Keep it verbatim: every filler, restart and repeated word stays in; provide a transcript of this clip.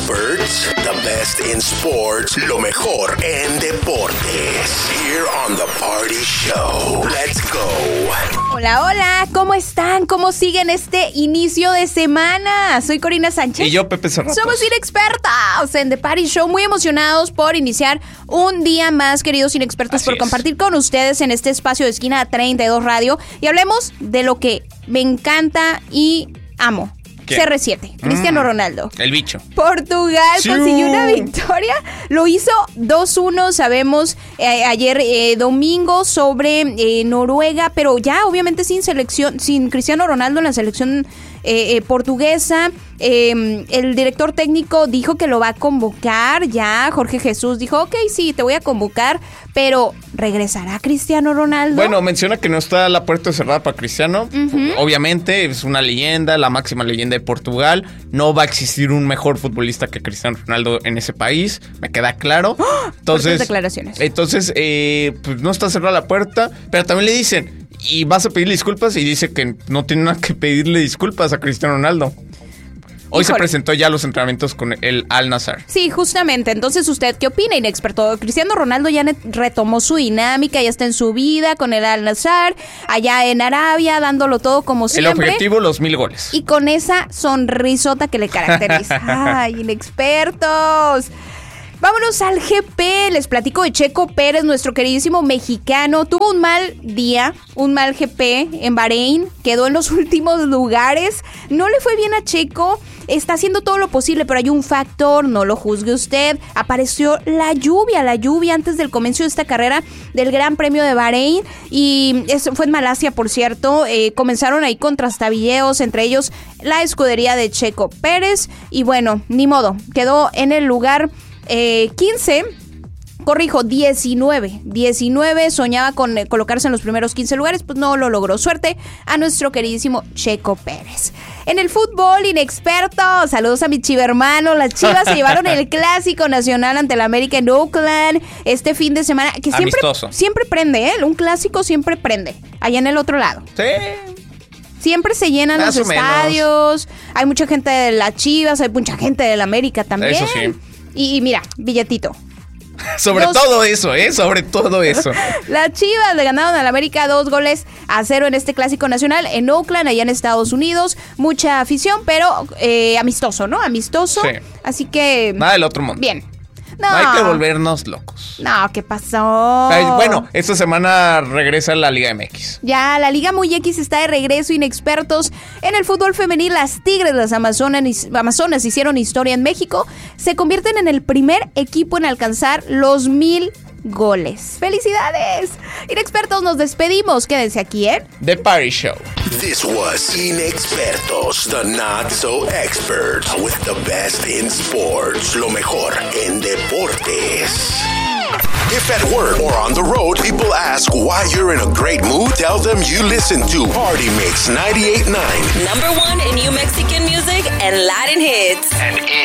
experts, the best in sports, lo mejor en deportes. Here on The Party Show. Let's go. Hola, hola, ¿cómo están? ¿Cómo siguen este inicio de semana? Soy Corina Sánchez. Y yo, Pepe Cerratos. Somos inexpertos en The Party Show, muy emocionados por iniciar un día más, queridos inexpertos, Así por es. compartir con ustedes en este espacio de Esquina treinta y dos Radio. Y hablemos de lo que me encanta y amo. ¿Qué? C R siete, Cristiano Mm, Ronaldo. El bicho. Portugal Sí. consiguió una victoria, lo hizo dos uno, sabemos, eh, ayer eh, domingo sobre eh, Noruega, pero ya obviamente sin selección, sin Cristiano Ronaldo en la selección eh, eh, portuguesa. Eh, el director técnico dijo que lo va a convocar ya. Jorge Jesús dijo, ok, sí, te voy a convocar, pero ¿regresará Cristiano Ronaldo? Bueno, menciona que no está la puerta cerrada para Cristiano. Uh-huh. Obviamente es una leyenda, la máxima leyenda de Portugal. No va a existir un mejor futbolista que Cristiano Ronaldo en ese país, me queda claro. ¡Oh! Entonces, declaraciones. Entonces, eh, pues no está cerrada la puerta, pero también le dicen, y vas a pedirle disculpas, y dice que no tiene nada que pedirle disculpas a Cristiano Ronaldo. Hoy Híjole. se presentó ya a los entrenamientos con el Al-Nassr. Sí, justamente. Entonces, ¿usted qué opina, inexperto? Cristiano Ronaldo ya ne- retomó su dinámica, ya está en su vida con el Al-Nassr, allá en Arabia, dándolo todo como El siempre. objetivo, los mil goles. Y con esa sonrisota que le caracteriza. ¡Ay, inexpertos! Vámonos al G P, les platico de Checo Pérez, nuestro queridísimo mexicano. Tuvo un mal día, un mal G P en Bahrein, quedó en los últimos lugares. No le fue bien a Checo, está haciendo todo lo posible, pero hay un factor, no lo juzgue usted. Apareció la lluvia, la lluvia antes del comienzo de esta carrera del Gran Premio de Bahrein. Y eso fue en Malasia, por cierto. Eh, comenzaron ahí con trastabileos, entre ellos la escudería de Checo Pérez. Y bueno, ni modo, quedó en el lugar Eh, quince, corrijo, diecinueve. diecinueve, soñaba con eh, colocarse en los primeros quince lugares, pues no lo logró. Suerte a nuestro queridísimo Checo Pérez. En el fútbol, inexperto, saludos a mi chivermano. Las Chivas se llevaron el clásico nacional ante el América en Oakland este fin de semana, que siempre, Amistoso. siempre prende, ¿eh? Un clásico siempre prende, allá en el otro lado. Sí. Siempre se llenan Más los o menos. estadios, hay mucha gente de las Chivas, hay mucha gente del América también. Eso sí. Y, y mira, billetito. Sobre Dos- todo eso, ¿eh? Sobre todo eso. Las Chivas le ganaron al América dos goles a cero en este clásico nacional en Oakland, allá en Estados Unidos. Mucha afición, pero eh, amistoso, ¿no? Amistoso. Sí. Así que... Nada del otro mundo. Bien. No, No hay que volvernos locos. No, ¿qué pasó? Ay, Bueno, esta semana regresa la Liga M X. Ya, la Liga Muy X está de regreso, inexpertos. En el fútbol femenil, las Tigres, las Amazonas, Amazonas hicieron historia en México. Se convierten en el primer equipo en alcanzar los mil goles. ¡Felicidades! Inexpertos, nos despedimos. Quédense aquí, ¿eh? The Party Show. This was Inexpertos, the not so experts, with the best in sports, lo mejor en deportes. If at work or on the road, people ask why you're in a great mood, tell them you listen to Party Mix ninety-eight point nine. Number one in New Mexican music and Latin hits. And